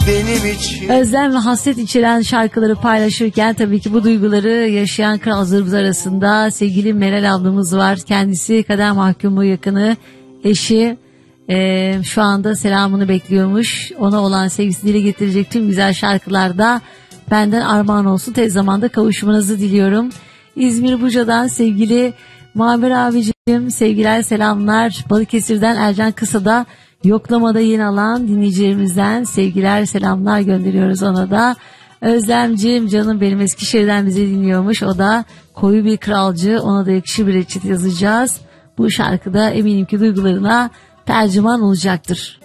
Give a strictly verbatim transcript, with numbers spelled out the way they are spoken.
benim için. Özlem ve hasret içeren şarkıları paylaşırken tabii ki bu duyguları yaşayan krallarımız arasında sevgili Meral ablamız var. Kendisi kader mahkumu yakını, eşi. Ee, şu anda selamını bekliyormuş. Ona olan sevgisini dile getirecek tüm güzel şarkılarda benden armağan olsun. Tez zamanda kavuşmanızı diliyorum. İzmir Buca'dan sevgili Muammer abicim, sevgiler selamlar. Balıkesir'den Ercan Kısa'da yoklamada yeni alan dinleyicilerimizden sevgiler selamlar gönderiyoruz ona da. Özlemcim canım benim Eskişehir'den bizi dinliyormuş. O da koyu bir kralcı, ona da yakışır bir reçete yazacağız. Bu şarkıda eminim ki duygularına tercüman olacaktır.